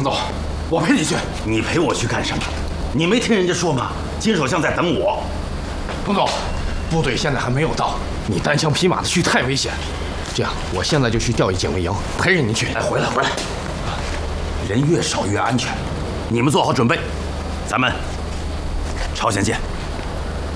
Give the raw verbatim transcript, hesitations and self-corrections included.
彭总，我陪你去。 你陪我去干什么？你没听人家说吗？金首相在等我。 彭总，部队现在还没有到，你单枪匹马的去太危险。这样，我现在就去调一警卫营，陪着您去。 哎，回来回来，人越少越安全。你们做好准备，咱们朝鲜见。